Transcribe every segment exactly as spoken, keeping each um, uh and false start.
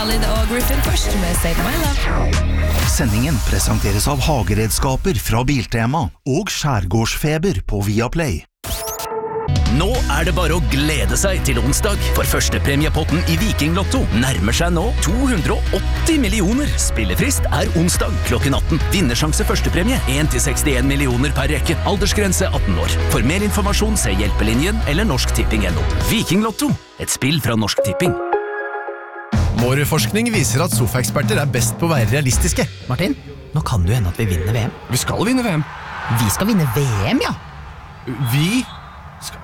Khalid og Griffin først med Save My Love. Sendingen presenteres av hageredskaper fra Biltema og skjærgårdsfeber på Viaplay. Nå er det bare å glede seg til onsdag, for første premiepotten i Viking Lotto nærmer seg nå to hundre og åtti millioner. Spillefrist er onsdag klokken atten. Vinnersjanse første premie en til sekstien millioner per rekke. Aldersgrense atten år. For mer informasjon se Hjelpelinjen eller Norsk Tipping punktum no. Viking Lotto, et spill fra Norsk Tipping. Måreforskning viser at sofaeksperter er best på å være realistiske. Martin, nå kan du hende at vi vinner V M. Vi skal vinne V M. Vi skal vinne V M, ja. Vi skal...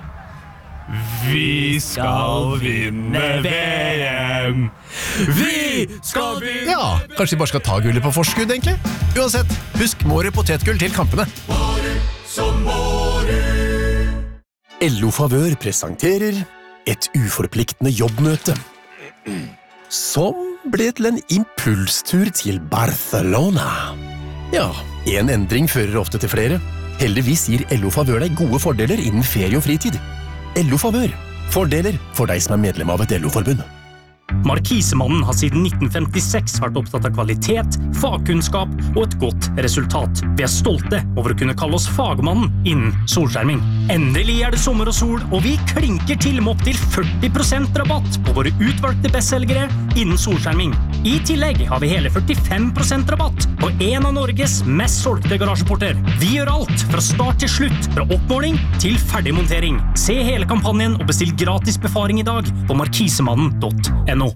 Vi skal vinne V M. Vi skal vinne... Ja, kanskje vi bare skal ta gullet på forskudd, egentlig? Uansett, husk Måre potetgull til kampene. Måre som Måre. L O Favør presenterer et uforpliktende jobbmøte. Som ble til en impulstur til Barcelona. Ja, en endring fører ofte til flere. Heldigvis gir L O Favør deg gode fordeler innen ferie og fritid. L O Favør. Fordeler for deg som er medlem av et L O-forbund. Markisemannen har siden nitten femtiseks vært opptatt av kvalitet, fagkunnskap og et godt resultat. Vi er stolte over å kunne kalle oss fagmannen innen solskjerming. Endelig er det sommer og sol, og vi klinker til med opp til førti prosent rabatt på våre utvalgte bestselgere innen solskjerming. I tillegg har vi hele førtifem prosent rabatt på en av Norges mest solgte garasjeporter. Vi gjør alt fra start til slutt, fra oppmåling til ferdigmontering. Se hele kampanjen og bestill gratis befaring i dag på markisemannen punktum no.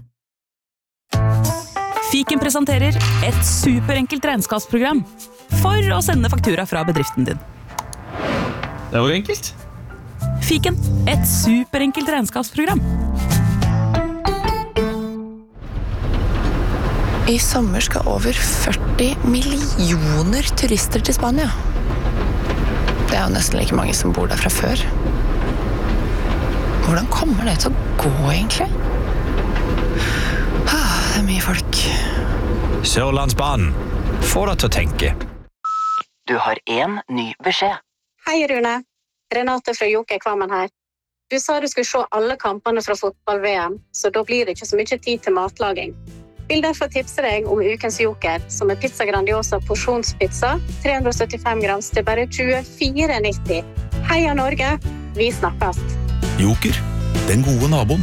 Fiken presenterer et superenkelt regnskapsprogram for å sende faktura fra bedriften din. Det var enkelt. Fiken, et superenkelt regnskapsprogram. I sommer skal over førti millioner turister til Spania. Det er jo nesten like mange som bor der fra før. Hvordan kommer det til å gå, egentlig? Det er mye folk. Sørlandsbanen. Få deg til å tenke. Du har en ny beskjed. Hei, Rune. Renate fra Joker Kvammen her. Du sa du skulle se alle kampene fra fotball-V M, så da blir det ikke så mye tid til matlaging. Vil derfor tipse deg om ukens Joker, som er Pizza Grandiosa porsjonspizza, tre hundre og syttifem grams til bare tjuefire nitti. Heia Norge, vi snakkes. Joker, den gode naboen.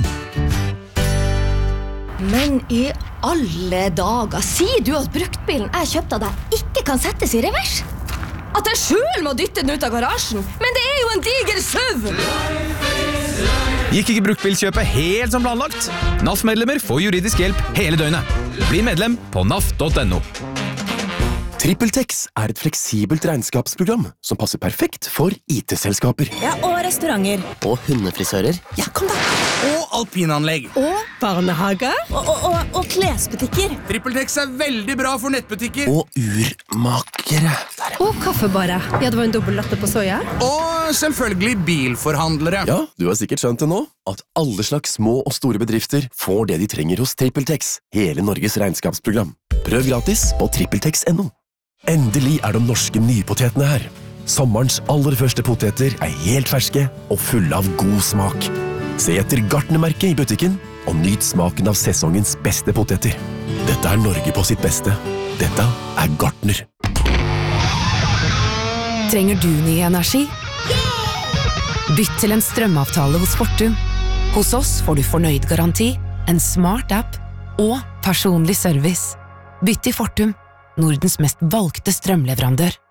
Men i alle dager, sier du at bruktbilen jeg kjøpte av deg ikke kan settes i revers? At jeg selv må dytte den ut av garasjen? Men det er jo en diger SUV! Gikk ikke bruktbilkjøpet helt som planlagt? N A F-medlemmer får juridisk hjelp hele døgnet. Bli medlem på N A F punktum no. TrippelTex er et fleksibelt regnskapsprogram som passer perfekt for I T-selskaper. Ja, og restauranter. Og hundefrisører. Ja, kom da. Og alpinanlegg. Og barnehage. Og, og, og, og klesbutikker. TrippelTex er veldig bra for nettbutikker. Og urmakere. Og kaffebare. Ja, det var en dobbelt latte på soja. Og selvfølgelig bilforhandlere. Ja, du har sikkert skjønt det nå, at alle slags små og store bedrifter får det de trenger hos TrippelTex, hele Norges regnskapsprogram. Prøv gratis på trippeltex punktum no. Endelig er de norske nypotetene her. Sommerens aller første poteter er helt ferske og fulle av god smak. Se etter Gartnermerket i butikken, og nyt smaken av sesongens beste poteter. Dette er Norge på sitt beste. Dette er Gartner. Trenger du ny energi? Bytt til en strømavtale hos Fortum. Hos oss får du fornøyd garanti, en smart app og personlig service. Bytt til Fortum, Nordens mest valgte strømleverandør.